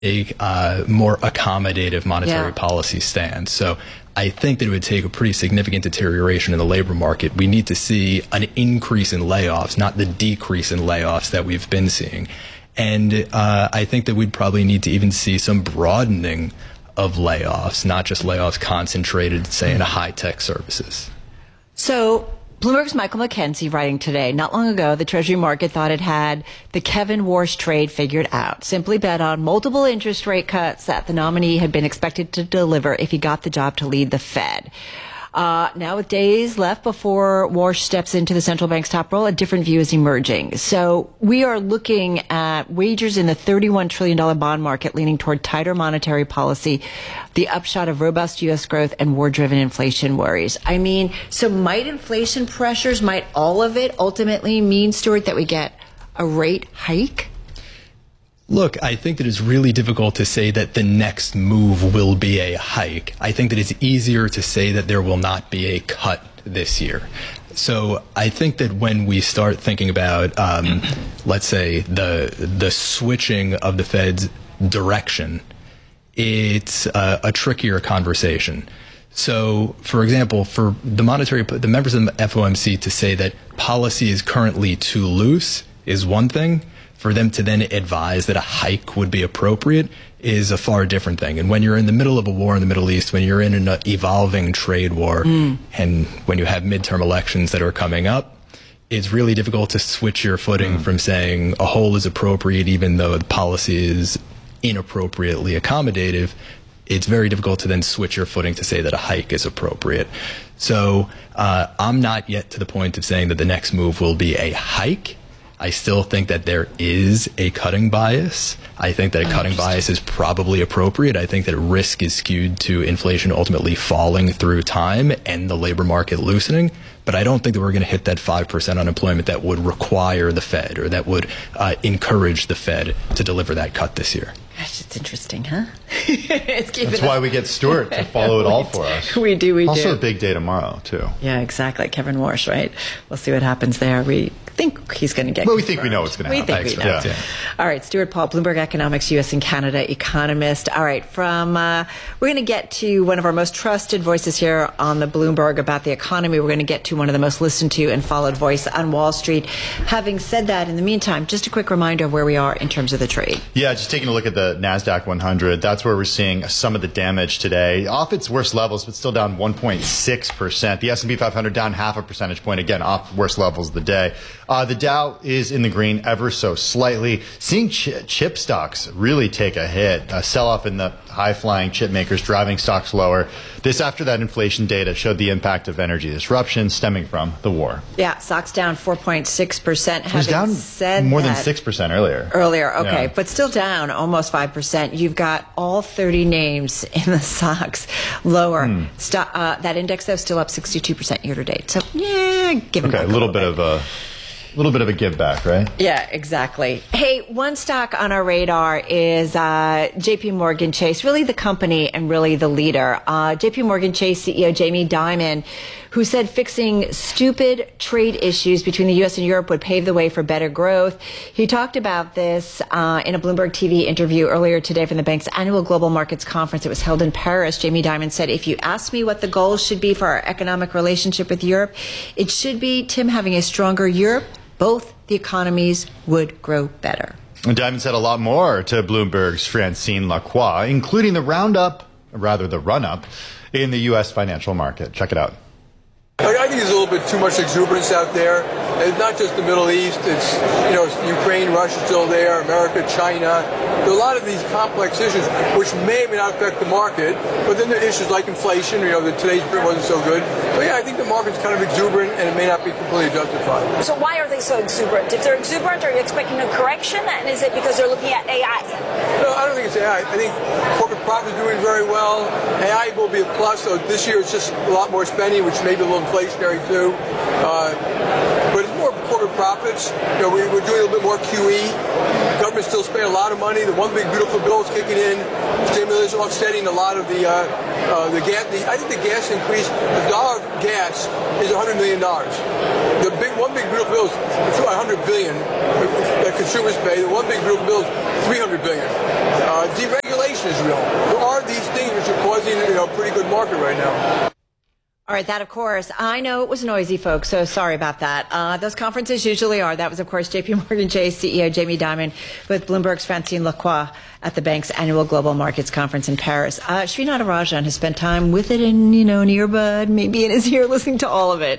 a more accommodative monetary policy stance. So I think that it would take a pretty significant deterioration in the labor market. We need to see an increase in layoffs, not the decrease in layoffs that we've been seeing. And I think that we'd probably need to even see some broadening of layoffs, not just layoffs concentrated, say, in high-tech services. So Bloomberg's Michael McKenzie writing today, not long ago, the Treasury market thought it had the Kevin Warsh trade figured out. Simply bet on multiple interest rate cuts that the nominee had been expected to deliver if he got the job to lead the Fed. Now with days left before Warsh steps into the central bank's top role, a different view is emerging. So we are looking at wagers in the $31 trillion bond market leaning toward tighter monetary policy, the upshot of robust U.S. growth and war-driven inflation worries. I mean, so might inflation pressures, might all of it ultimately mean, Stuart, that we get a rate hike? Look, I think that it's really difficult to say that the next move will be a hike. I think that it's easier to say that there will not be a cut this year. So I think that when we start thinking about, let's say, the switching of the Fed's direction, it's a trickier conversation. So, for example, for the members of the FOMC to say that policy is currently too loose is one thing. For them to then advise that a hike would be appropriate is a far different thing. And when you're in the middle of a war in the Middle East, when you're in an evolving trade war, and when you have midterm elections that are coming up, it's really difficult to switch your footing from saying a hole is appropriate even though the policy is inappropriately accommodative. It's very difficult to then switch your footing to say that a hike is appropriate. So I'm not yet to the point of saying that the next move will be a hike. I still think that there is a cutting bias. I think that a cutting bias is probably appropriate. I think that risk is skewed to inflation ultimately falling through time and the labor market loosening. But I don't think that we're going to hit that 5% unemployment that would require the Fed or that would encourage the Fed to deliver that cut this year. Gosh, it's interesting, huh? That's why we get Stuart to follow it all for us. We do. Also a big day tomorrow, too. Yeah, exactly. Kevin Warsh, right? We'll see what happens there. We think he's going to get Well, we think we know what's going to happen. We think we know. Yeah. All right, Stuart Paul, Bloomberg Economics, U.S. and Canada economist. All right, we're going to get to one of our most trusted voices here on the Bloomberg about the economy. We're going to get to one of the most listened to and followed voice on Wall Street. Having said that, in the meantime, just a quick reminder of where we are in terms of the trade. Yeah, just taking a look at the NASDAQ 100, that's where we're seeing some of the damage today. Off its worst levels, but still down 1.6%. The S&P 500 down 0.5 percentage point, again, off worst levels of the day. The Dow is in the green ever so slightly. Seeing chip stocks really take a hit. A sell-off in the high-flying chip makers driving stocks lower. This after that inflation data showed the impact of energy disruption stemming from the war. Yeah, stocks down 4.6%. It was down more than 6% earlier. Okay, yeah. But still down almost 5%. You've got all 30 names in the stocks lower. That index, though, still up 62% year to date. So, yeah, give back a little bit of a give back, right? Yeah, exactly. Hey, one stock on our radar is JP Morgan Chase, really the company and really the leader. JP Morgan Chase CEO Jamie Dimon, who said fixing stupid trade issues between the U.S. and Europe would pave the way for better growth. He talked about this in a Bloomberg TV interview earlier today from the bank's annual Global Markets Conference. It was held in Paris. Jamie Dimon said, if you ask me what the goals should be for our economic relationship with Europe, it should be, Tim, having a stronger Europe. Both the economies would grow better. And Dimon said a lot more to Bloomberg's Francine Lacroix, including the run-up in the U.S. financial market. Check it out. I think there's a little bit too much exuberance out there. It's not just the Middle East. It's, Ukraine, Russia still there, America, China. There are a lot of these complex issues which may or may not affect the market. But then there are issues like inflation. Today's print wasn't so good. So, yeah, I think the market's kind of exuberant and it may not be completely justified. So why are they so exuberant? If they're exuberant, are you expecting a correction? And is it because they're looking at AI? No, I don't think it's AI. I think corporate profit is doing very well. AI will be a plus. So this year it's just a lot more spending, which may be a little inflationary too. But it's more corporate profits. We're doing a little bit more QE. The government's still spending a lot of money. The one big beautiful bill is kicking in. Stimulus offsetting a lot of the gas. I think the gas increase, the dollar of gas is $100 million. The big one big beautiful bill is $100 billion that consumers pay. The one big beautiful bill is $300 billion. Deregulation is real. There are these things which are causing a pretty good market right now. All right, that, of course, I know it was noisy, folks, so sorry about that. Those conferences usually are. That was, of course, J.P. Morgan Chase CEO Jamie Dimon with Bloomberg's Francine Lacroix at the bank's annual Global Markets Conference in Paris. Sri Natarajan has spent time with it in, an earbud, maybe in his ear, listening to all of it.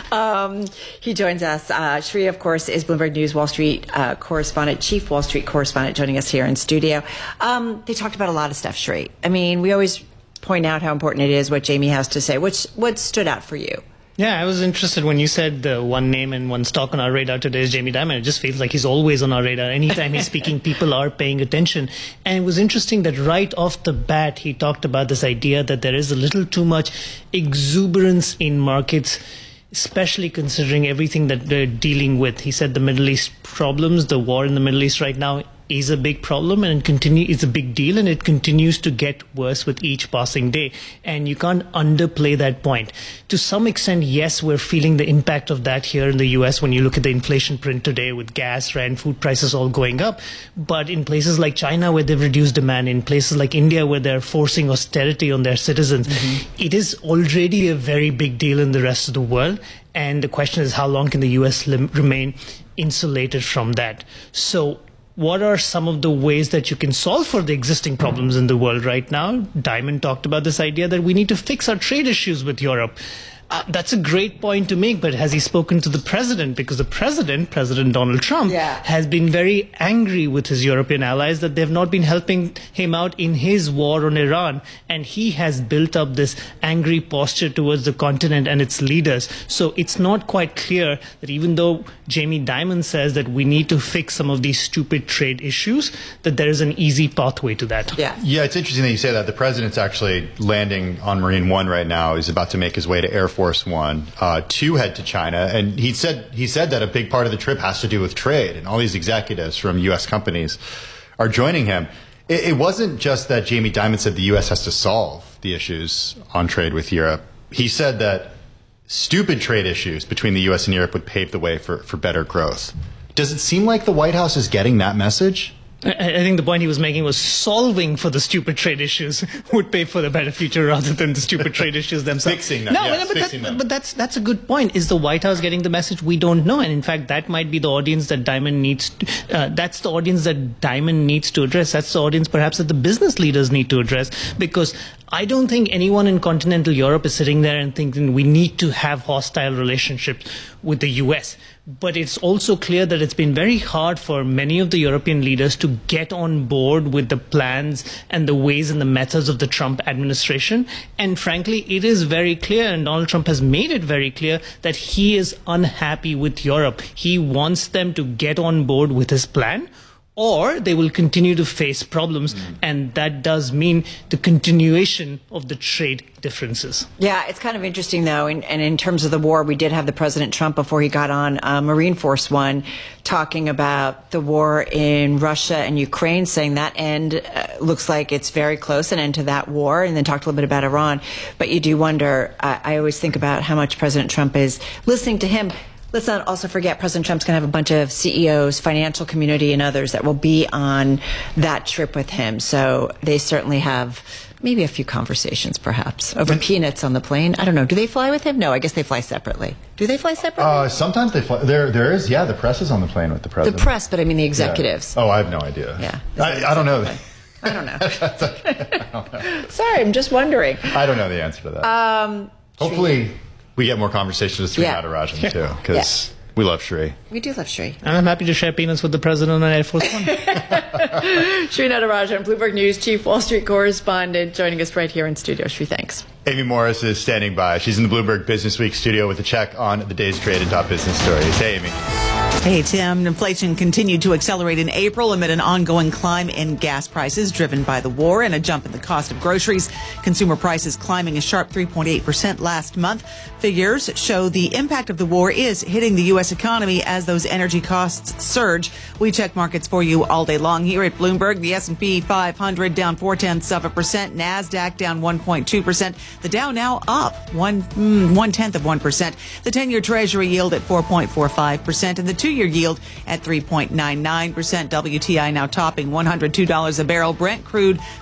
He joins us. Sri, of course, is Bloomberg News Wall Street correspondent, chief Wall Street correspondent, joining us here in studio. They talked about a lot of stuff, Sri. I mean, we always point out how important it is what Jamie has to say. What stood out for you? Yeah, I was interested when you said the one name and one stock on our radar today is Jamie Dimon. It just feels like he's always on our radar. Anytime he's speaking, people are paying attention. And it was interesting that right off the bat, he talked about this idea that there is a little too much exuberance in markets, especially considering everything that they're dealing with. He said the Middle East problems, the war in the Middle East right now, is a big problem and it's a big deal, and it continues to get worse with each passing day. And you can't underplay that point. To some extent, yes, we're feeling the impact of that here in the US when you look at the inflation print today with gas, rent, food prices all going up. But in places like China where they've reduced demand, in places like India where they're forcing austerity on their citizens, it is already a very big deal in the rest of the world. And the question is, how long can the US remain insulated from that? So what are some of the ways that you can solve for the existing problems in the world right now? Dimon talked about this idea that we need to fix our trade issues with Europe. That's a great point to make, but has he spoken to the president? Because the President Donald Trump, has been very angry with his European allies that they've not been helping him out in his war on Iran. And he has built up this angry posture towards the continent and its leaders. So it's not quite clear that even though Jamie Dimon says that we need to fix some of these stupid trade issues, that there is an easy pathway to that. Yeah, it's interesting that you say that. The president's actually landing on Marine One right now. He's about to make his way to Air Force One to head to China, and he said that a big part of the trip has to do with trade, and all these executives from U.S. companies are joining him. It wasn't just that Jamie Dimon said the U.S. has to solve the issues on trade with Europe. He said that stupid trade issues between the U.S. and Europe would pave the way for better growth. Does it seem like the White House is getting that message? I think the point he was making was solving for the stupid trade issues would pay for the better future rather than the stupid trade issues themselves. Fixing them. But that's a good point. Is the White House getting the message? We don't know. And in fact, that might be the audience that Dimon needs. That's the audience that Dimon needs to address. That's the audience perhaps that the business leaders need to address, because I don't think anyone in continental Europe is sitting there and thinking we need to have hostile relationships with the US. But it's also clear that it's been very hard for many of the European leaders to get on board with the plans and the ways and the methods of the Trump administration. And frankly, it is very clear, and Donald Trump has made it very clear, that he is unhappy with Europe. He wants them to get on board with his plan, or they will continue to face problems. And that does mean the continuation of the trade differences. Yeah, it's kind of interesting, though. And in terms of the war, we did have the President Trump, before he got on Marine Force One, talking about the war in Russia and Ukraine, saying that end looks like it's very close, an end to that war, and then talked a little bit about Iran. But you do wonder, I always think about how much President Trump is listening to him. Let's not also forget President Trump's going to have a bunch of CEOs, financial community, and others that will be on that trip with him. So they certainly have maybe a few conversations, perhaps, over peanuts on the plane. I don't know. Do they fly with him? No, I guess they fly separately. Do they fly separately? Sometimes they fly. There is, the press is on the plane with the president. The press, but I mean the executives. Yeah. Oh, I have no idea. Yeah. I don't know. I don't know. I don't know. Sorry, I'm just wondering. I don't know the answer to that. Hopefully we get more conversations with Sri Natarajan, too, because we love Sri. We do love Sri. And I'm happy to share peanuts with the president on Air Force One. Sri Natarajan, Bloomberg News chief Wall Street correspondent, joining us right here in studio. Sri, thanks. Amy Morris is standing by. She's in the Bloomberg Business Week studio with a check on the day's trade and top business stories. Hey, Amy. Hey, Tim. Inflation continued to accelerate in April amid an ongoing climb in gas prices driven by the war and a jump in the cost of groceries. Consumer prices climbing a sharp 3.8% last month. Figures show the impact of the war is hitting the U.S. economy as those energy costs surge. We check markets for you all day long here at Bloomberg. The S&P 500 down 0.4%. NASDAQ down 1.2%. The Dow now up 1/10%. The 10-year Treasury yield at 4.45% and the 2-year yield at 3.99%. WTI now topping $102 a barrel. Brent crude